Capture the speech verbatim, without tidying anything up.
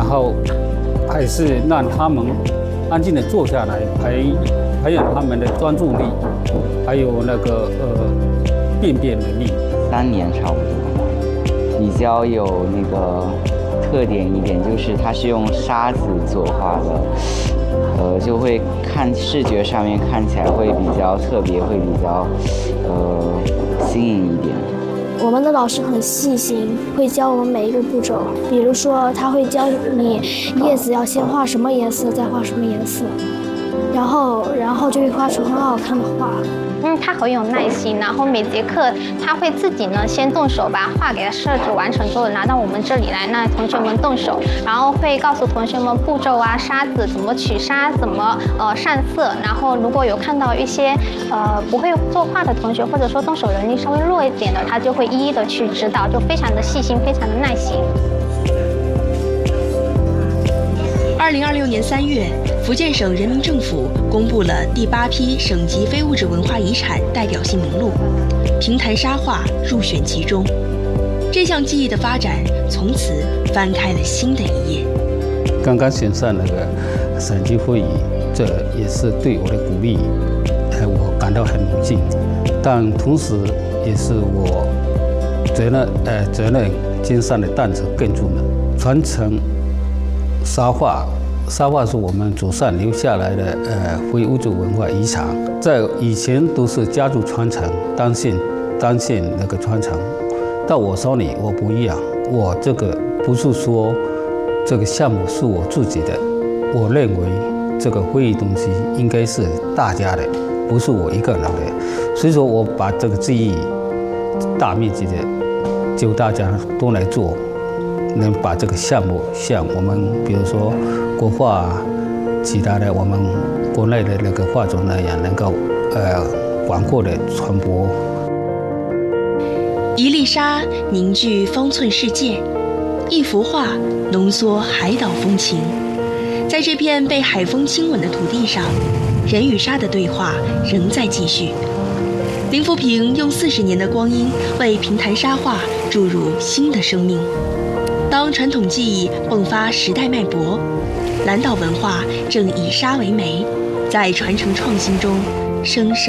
后还是让他们安静的坐下来，培培养他们的专注力，还有那个呃辨别能力。 三年差不多，比较有那个特点一点，就是它是用沙子作画的，呃，就会看视觉上面看起来会比较特别，会比较呃新颖一点。 我们的老师很细心，会教我们每一个步骤。比如说，他会教你叶子要先画什么颜色，再画什么颜色，然后然后就会画出很好看的画。 嗯，他很有耐心，然后每节课他会自己呢先动手把画给他设置完成之后拿到我们这里来，那同学们动手，然后会告诉同学们步骤啊，沙子怎么取沙，怎么呃上色，然后如果有看到一些呃不会作画的同学，或者说动手能力稍微弱一点的，他就会一一的去指导，就非常的细心，非常的耐心。 二零二六年三月，福建省人民政府公布了第八批省级非物质文化遗产代表性名录，平潭沙画入选其中。这项技艺的发展从此翻开了新的一页。 刚刚选上那个省级会议，这也是对我的鼓励，呃，我感到很荣幸，但同时也是我责任呃责任肩上的担子更重了，传承沙画。沙画是我们祖上留下来的呃非物质文化遗产，在以前都是家族传承，单线单线那个传承，到我手里我不一样，我这个不是说这个项目是我自己的，我认为这个会议东西应该是大家的，不是我一个人的，所以说我把这个记忆大面积的就大家都来做。能把这个项目像我们比如说国画其他的我们国内的那个画种那样，能够呃广阔的传播。 一粒沙凝聚方寸世界，一幅画浓缩海岛风情。在这片被海风亲吻的土地上，人与沙的对话仍在继续。林福平用四十年的光阴为平潭沙画注入新的生命。当传统技艺迸发时代脉搏，蓝岛文化正以沙为媒，在传承创新中生生